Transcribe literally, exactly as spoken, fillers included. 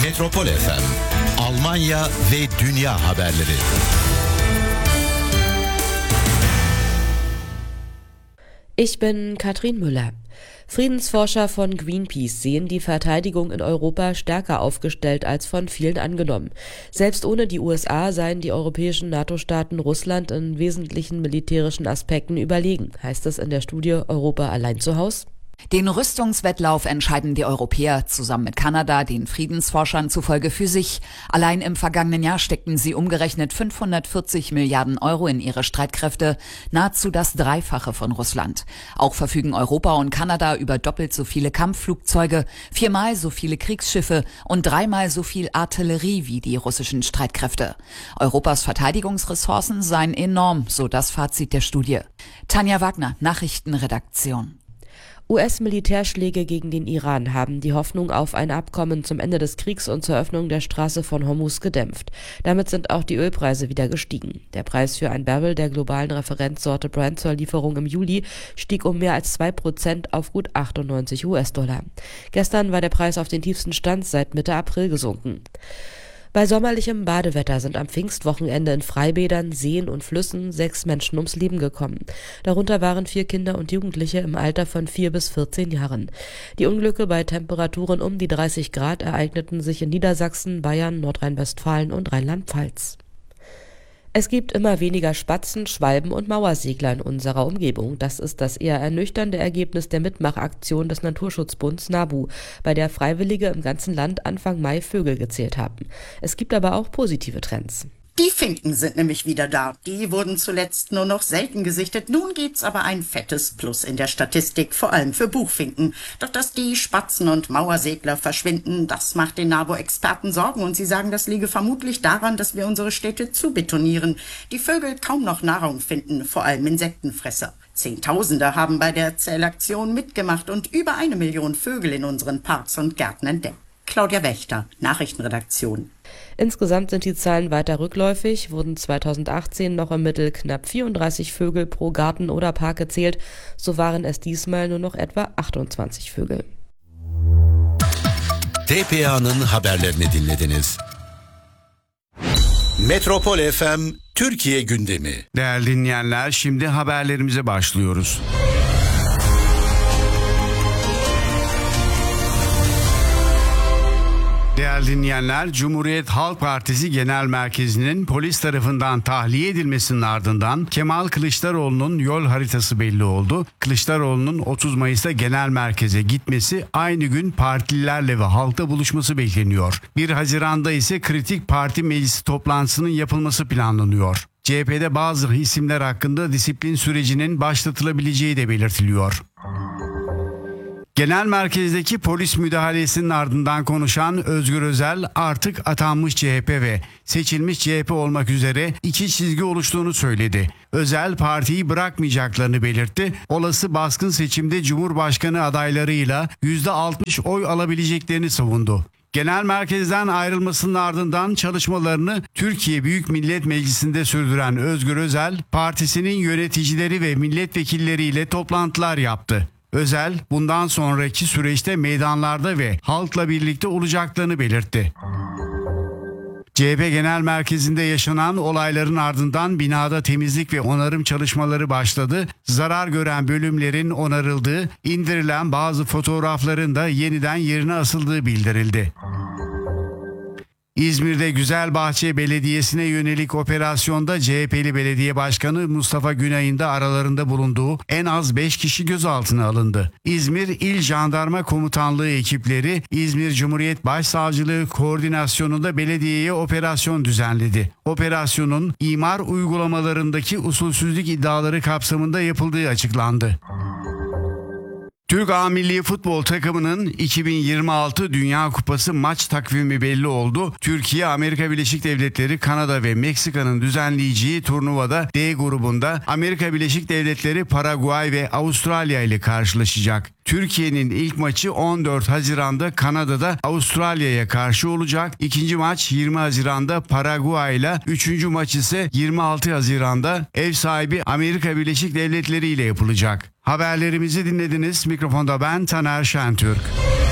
Metropol F M, Almanya ve dünya haberleri. Ich bin Katrin Müller. Friedensforscher von Greenpeace sehen die Verteidigung in Europa stärker aufgestellt als von vielen angenommen. Selbst ohne die U S A seien die europäischen NATO-Staaten Russland in wesentlichen militärischen Aspekten überlegen, heißt es in der Studie Europa allein zu Haus? Den Rüstungswettlauf entscheiden die Europäer zusammen mit Kanada, den Friedensforschern zufolge, für sich. Allein im vergangenen Jahr steckten sie umgerechnet fünfhundertvierzig Milliarden Euro in ihre Streitkräfte, nahezu das Dreifache von Russland. Auch verfügen Europa und Kanada über doppelt so viele Kampfflugzeuge, viermal so viele Kriegsschiffe und dreimal so viel Artillerie wie die russischen Streitkräfte. Europas Verteidigungsressourcen seien enorm, so das Fazit der Studie. Tanja Wagner, Nachrichtenredaktion. U S-Militärschläge gegen den Iran haben die Hoffnung auf ein Abkommen zum Ende des Kriegs und zur Öffnung der Straße von Hormuz gedämpft. Damit sind auch die Ölpreise wieder gestiegen. Der Preis für ein Barrel der globalen Referenzsorte Brent zur Lieferung im Juli stieg um mehr als zwei Prozent auf gut achtundneunzig US-Dollar. Gestern war der Preis auf den tiefsten Stand seit Mitte April gesunken. Bei sommerlichem Badewetter sind am Pfingstwochenende in Freibädern, Seen und Flüssen sechs Menschen ums Leben gekommen. Darunter waren vier Kinder und Jugendliche im Alter von vier bis vierzehn Jahren. Die Unglücke bei Temperaturen um die dreißig Grad ereigneten sich in Niedersachsen, Bayern, Nordrhein-Westfalen und Rheinland-Pfalz. Es gibt immer weniger Spatzen, Schwalben und Mauersegler in unserer Umgebung. Das ist das eher ernüchternde Ergebnis der Mitmachaktion des Naturschutzbunds NABU, bei der Freiwillige im ganzen Land Anfang Mai Vögel gezählt haben. Es gibt aber auch positive Trends. Die Finken sind nämlich wieder da. Die wurden zuletzt nur noch selten gesichtet. Nun gibt's aber ein fettes Plus in der Statistik, vor allem für Buchfinken. Doch dass die Spatzen und Mauersegler verschwinden, das macht den NABU-Experten Sorgen. Und sie sagen, das liege vermutlich daran, dass wir unsere Städte zubetonieren. Die Vögel kaum noch Nahrung finden, vor allem Insektenfresser. Zehntausende haben bei der Zählaktion mitgemacht und über eine Million Vögel in unseren Parks und Gärten entdeckt. Claudia Wächter, Nachrichtenredaktion. Insgesamt sind die Zahlen weiter rückläufig, wurden zweitausendachtzehn noch im Mittel knapp vierunddreißig Vögel pro Garten oder Park gezählt, so waren es diesmal nur noch etwa achtundzwanzig Vögel. T P A'nın haberlerini dinlediniz. Metropol F M Türkiye gündemi. Değerli dinleyenler, şimdi haberlerimize başlıyoruz. Değerli dinleyenler, Cumhuriyet Halk Partisi Genel Merkezi'nin polis tarafından tahliye edilmesinin ardından Kemal Kılıçdaroğlu'nun yol haritası belli oldu. Kılıçdaroğlu'nun otuz Mayıs'ta genel merkeze gitmesi, aynı gün partililerle ve halkla buluşması bekleniyor. bir Haziran'da ise kritik parti meclisi toplantısının yapılması planlanıyor. C H P'de bazı isimler hakkında disiplin sürecinin başlatılabileceği de belirtiliyor. Genel merkezdeki polis müdahalesinin ardından konuşan Özgür Özel artık atanmış C H P ve seçilmiş C H P olmak üzere iki çizgi oluştuğunu söyledi. Özel partiyi bırakmayacaklarını belirtti. Olası baskın seçimde Cumhurbaşkanı adaylarıyla yüzde altmış oy alabileceklerini savundu. Genel merkezden ayrılmasının ardından çalışmalarını Türkiye Büyük Millet Meclisi'nde sürdüren Özgür Özel, partisinin yöneticileri ve milletvekilleriyle toplantılar yaptı. Özel, bundan sonraki süreçte meydanlarda ve halkla birlikte olacaklarını belirtti. C H P Genel Merkezi'nde yaşanan olayların ardından binada temizlik ve onarım çalışmaları başladı. Zarar gören bölümlerin onarıldığı, indirilen bazı fotoğrafların da yeniden yerine asıldığı bildirildi. İzmir'de Güzelbahçe Belediyesi'ne yönelik operasyonda C H P'li belediye başkanı Mustafa Günay'ın da aralarında bulunduğu en az beş kişi gözaltına alındı. İzmir İl Jandarma Komutanlığı ekipleri İzmir Cumhuriyet Başsavcılığı koordinasyonunda belediyeye operasyon düzenledi. Operasyonun imar uygulamalarındaki usulsüzlük iddiaları kapsamında yapıldığı açıklandı. Türk A Milli Futbol takımının iki bin yirmi altı Dünya Kupası maç takvimi belli oldu. Türkiye, Amerika Birleşik Devletleri, Kanada ve Meksika'nın düzenleyeceği turnuvada D grubunda Amerika Birleşik Devletleri, Paraguay ve Avustralya ile karşılaşacak. Türkiye'nin ilk maçı on dört Haziran'da Kanada'da Avustralya'ya karşı olacak. İkinci maç yirmi Haziran'da Paraguay ile, üçüncü maç ise yirmi altı Haziran'da ev sahibi Amerika Birleşik Devletleri ile yapılacak. Haberlerimizi dinlediniz. Mikrofonda ben Taner Şentürk.